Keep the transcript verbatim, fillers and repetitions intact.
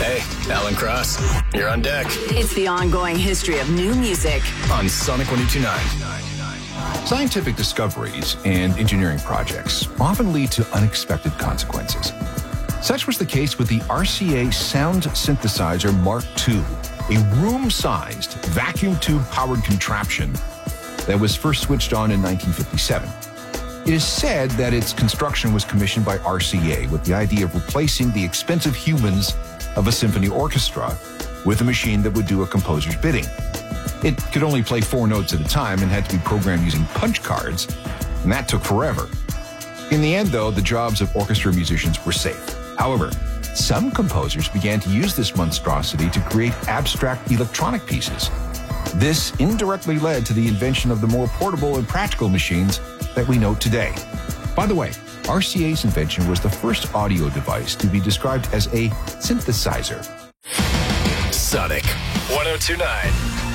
Hey, Alan Cross, you're on deck. It's the ongoing history of new music on Sonic one oh two point nine. Scientific discoveries and engineering projects often lead to unexpected consequences. Such was the case with the R C A Sound Synthesizer Mark two, a room-sized, vacuum tube-powered contraption that was first switched on in nineteen fifty-seven. It is said that its construction was commissioned by R C A with the idea of replacing the expensive humans of a symphony orchestra with a machine that would do a composer's bidding. It could only play four notes at a time and had to be programmed using punch cards, and that took forever. In the end, though, the jobs of orchestra musicians were safe. However, some composers began to use this monstrosity to create abstract electronic pieces. This indirectly led to the invention of the more portable and practical machines that we know today. By the way, R C A's invention was the first audio device to be described as a synthesizer. Sonic one oh two point nine.